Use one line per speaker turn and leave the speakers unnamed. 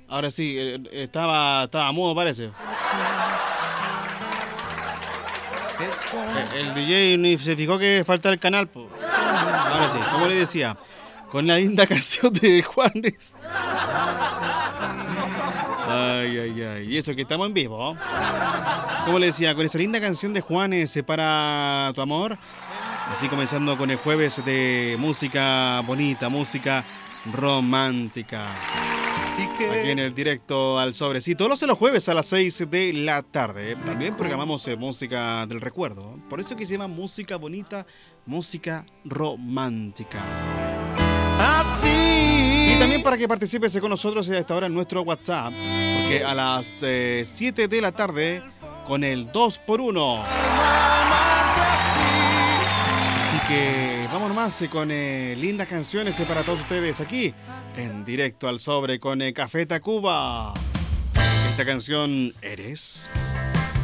Ahora sí, estaba mudo, parece. El DJ ni se fijó que falta el canal, pues. Ahora sí, como le decía, con la linda canción de Juanes. Ay, ay, ay. Y eso que estamos en vivo. Como le decía, con esa linda canción de Juanes para tu amor. Así comenzando con el jueves de música bonita, música romántica. Aquí en el directo al sobre. Sí, todos los jueves a las 6 de la tarde. También programamos música del recuerdo. Por eso que se llama música bonita, música romántica. Así. Y también para que participes con nosotros a esta hora en nuestro WhatsApp. Porque a las 7 de la tarde con el 2x1. Así que vamos más con lindas canciones para todos ustedes aquí en directo al sobre con Café Tacuba. Esta canción, ¿Eres?